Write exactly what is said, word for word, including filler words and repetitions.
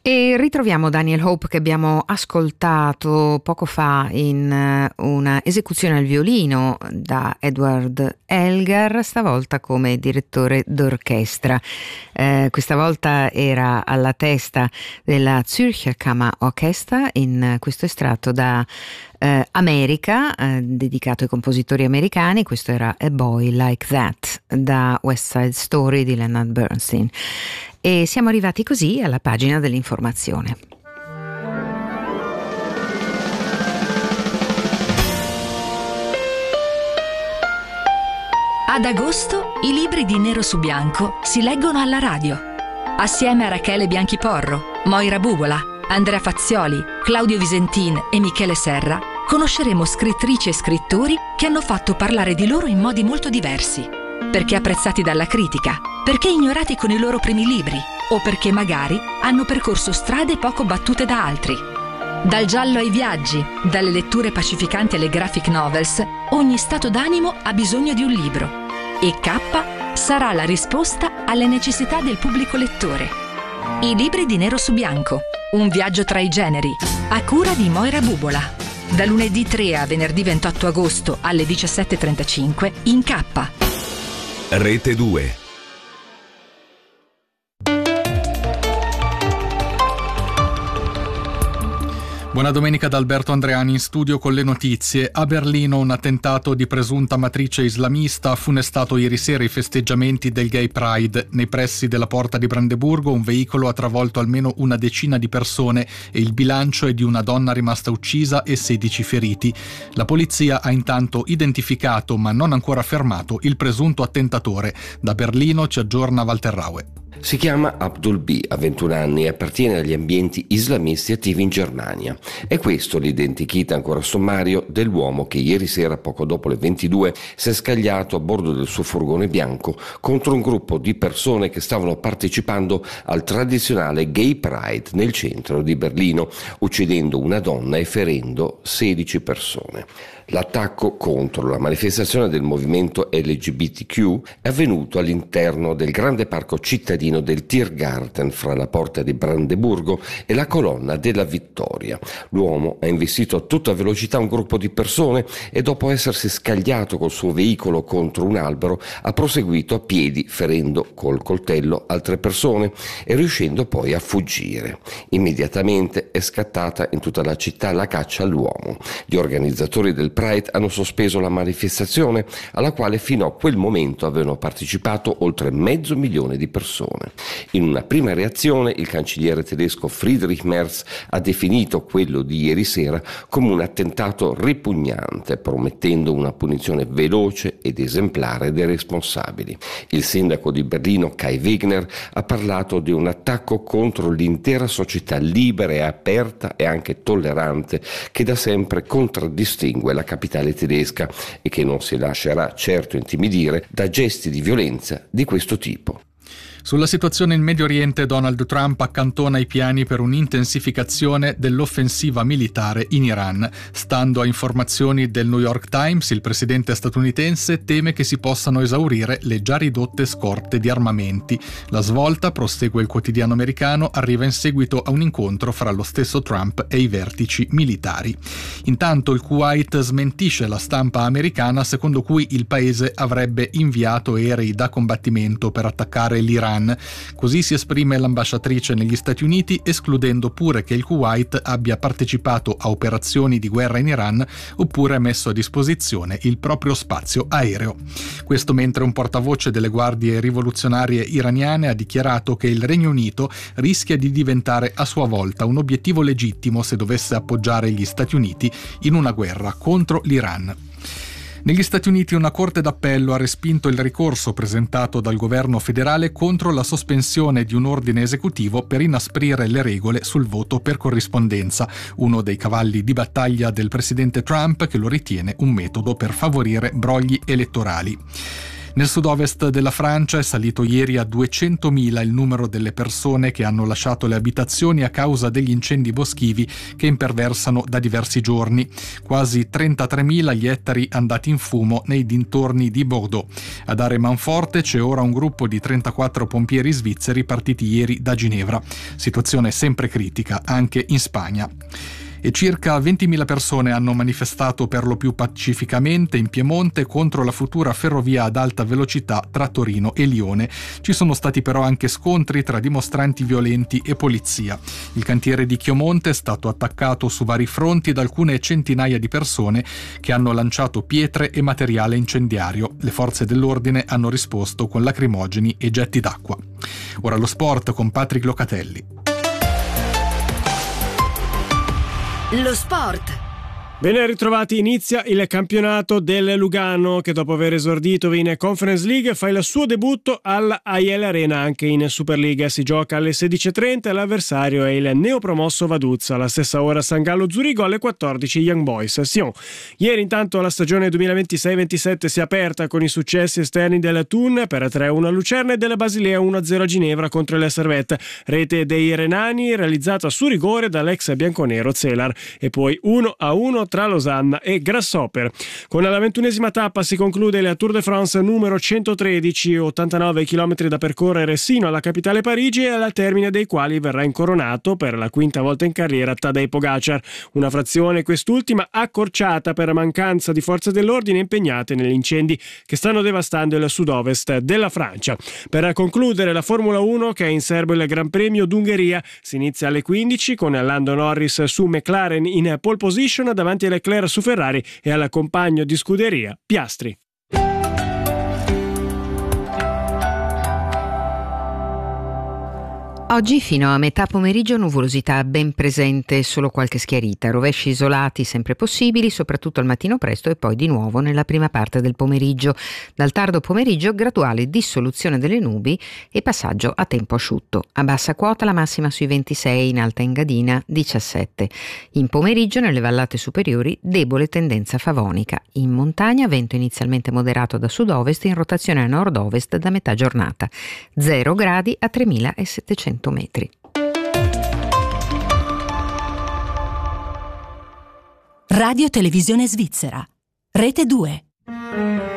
E ritroviamo Daniel Hope, che abbiamo ascoltato poco fa in uh, una esecuzione al violino da Edward Elgar, stavolta come direttore d'orchestra. Eh, questa volta era alla testa della Zürcher Kammerorchester in questo estratto da eh, America, eh, dedicato ai compositori americani. Questo era A Boy Like That da West Side Story di Leonard Bernstein. E siamo arrivati così alla pagina dell'informazione. Ad agosto i libri di Nero su Bianco si leggono alla radio. Assieme a Rachele Bianchiporro, Moira Bubola, Andrea Fazzioli, Claudio Visentin e Michele Serra conosceremo scrittrici e scrittori che hanno fatto parlare di loro in modi molto diversi. Perché apprezzati dalla critica, perché ignorati con i loro primi libri o perché magari hanno percorso strade poco battute da altri. Dal giallo ai viaggi, dalle letture pacificanti alle graphic novels, ogni stato d'animo ha bisogno di un libro e K sarà la risposta alle necessità del pubblico lettore. I libri di Nero su Bianco, un viaggio tra i generi, a cura di Moira Bubola. Da lunedì tre a venerdì ventotto agosto alle diciassette e trentacinque in K. Rete due. Buona domenica da Alberto Andreani in studio con le notizie. A Berlino un attentato di presunta matrice islamista ha funestato ieri sera i festeggiamenti del Gay Pride. Nei pressi della Porta di Brandeburgo un veicolo ha travolto almeno una decina di persone e il bilancio è di una donna rimasta uccisa e sedici feriti. La polizia ha intanto identificato, ma non ancora fermato, il presunto attentatore. Da Berlino ci aggiorna Walter Raue. Si chiama Abdul B, ha ventuno anni e appartiene agli ambienti islamisti attivi in Germania. È questo l'identikit ancora sommario dell'uomo che ieri sera, poco dopo le ventidue, si è scagliato a bordo del suo furgone bianco contro un gruppo di persone che stavano partecipando al tradizionale Gay Pride nel centro di Berlino, uccidendo una donna e ferendo sedici persone. L'attacco contro la manifestazione del movimento L G B T Q è avvenuto all'interno del grande parco cittadino del Tiergarten fra la Porta di Brandeburgo e la Colonna della Vittoria. L'uomo ha investito a tutta velocità un gruppo di persone e dopo essersi scagliato col suo veicolo contro un albero ha proseguito a piedi ferendo col coltello altre persone e riuscendo poi a fuggire. Immediatamente è scattata in tutta la città la caccia all'uomo. Gli organizzatori del Pride hanno sospeso la manifestazione alla quale fino a quel momento avevano partecipato oltre mezzo milione di persone. In una prima reazione il cancelliere tedesco Friedrich Merz ha definito quello di ieri sera come un attentato ripugnante, promettendo una punizione veloce ed esemplare dei responsabili. Il sindaco di Berlino Kai Wegner ha parlato di un attacco contro l'intera società libera e aperta e anche tollerante che da sempre contraddistingue la capitale tedesca e che non si lascerà certo intimidire da gesti di violenza di questo tipo. Sulla situazione in Medio Oriente, Donald Trump accantona i piani per un'intensificazione dell'offensiva militare in Iran. Stando a informazioni del New York Times, il presidente statunitense teme che si possano esaurire le già ridotte scorte di armamenti. La svolta, prosegue il quotidiano americano, arriva in seguito a un incontro fra lo stesso Trump e i vertici militari. Intanto il Kuwait smentisce la stampa americana secondo cui il paese avrebbe inviato aerei da combattimento per attaccare l'Iran. Così si esprime l'ambasciatrice negli Stati Uniti, escludendo pure che il Kuwait abbia partecipato a operazioni di guerra in Iran oppure messo a disposizione il proprio spazio aereo. Questo mentre un portavoce delle guardie rivoluzionarie iraniane ha dichiarato che il Regno Unito rischia di diventare a sua volta un obiettivo legittimo se dovesse appoggiare gli Stati Uniti in una guerra contro l'Iran. Negli Stati Uniti una corte d'appello ha respinto il ricorso presentato dal governo federale contro la sospensione di un ordine esecutivo per inasprire le regole sul voto per corrispondenza, uno dei cavalli di battaglia del presidente Trump, che lo ritiene un metodo per favorire brogli elettorali. Nel sud-ovest della Francia è salito ieri a duecentomila il numero delle persone che hanno lasciato le abitazioni a causa degli incendi boschivi che imperversano da diversi giorni. Quasi trentatremila gli ettari andati in fumo nei dintorni di Bordeaux. Ad Aremanforte c'è ora un gruppo di trentaquattro pompieri svizzeri partiti ieri da Ginevra. Situazione sempre critica anche in Spagna. E circa ventimila persone hanno manifestato per lo più pacificamente in Piemonte contro la futura ferrovia ad alta velocità tra Torino e Lione. Ci sono stati però anche scontri tra dimostranti violenti e polizia. Il cantiere di Chiomonte è stato attaccato su vari fronti da alcune centinaia di persone che hanno lanciato pietre e materiale incendiario. Le forze dell'ordine hanno risposto con lacrimogeni e getti d'acqua. Ora lo sport con Patrick Locatelli. Lo sport. Ben ritrovati, inizia il campionato del Lugano che dopo aver esordito in Conference League fa il suo debutto alla A I L Arena anche in Superliga. Si gioca alle sedici e trenta e l'avversario è il neopromosso Vaduz. Alla stessa ora San Gallo Zurigo, alle quattordici Young Boys Sion. Ieri intanto la stagione duemilaventisei ventisette si è aperta con i successi esterni del Thun per tre a uno a Lucerna e della Basilea uno a zero a Ginevra contro il Servette. Rete dei Renani realizzata su rigore dall'ex bianconero Zelar e poi uno a uno tra Losanna e Grasshopper. Con la ventunesima tappa si conclude il Tour de France numero centotredici, ottantanove chilometri da percorrere sino alla capitale Parigi e al termine dei quali verrà incoronato per la quinta volta in carriera Tadej Pogacar. Una frazione quest'ultima accorciata per mancanza di forze dell'ordine impegnate negli incendi che stanno devastando il sud-ovest della Francia. Per concludere la Formula uno che è in serbo il Gran Premio d'Ungheria si inizia alle quindici con Lando Norris su McLaren in pole position davanti a Leclerc su Ferrari e al compagno di scuderia Piastri. Oggi fino a metà pomeriggio nuvolosità ben presente, solo qualche schiarita, rovesci isolati sempre possibili, soprattutto al mattino presto e poi di nuovo nella prima parte del pomeriggio. Dal tardo pomeriggio graduale dissoluzione delle nubi e passaggio a tempo asciutto. A bassa quota la massima sui ventisei, in Alta Engadina diciassette. In pomeriggio nelle vallate superiori debole tendenza favonica. In montagna vento inizialmente moderato da sud-ovest in rotazione a nord-ovest da metà giornata. zero gradi a tremilasettecento metri. Radio Televisione Svizzera. Rete due.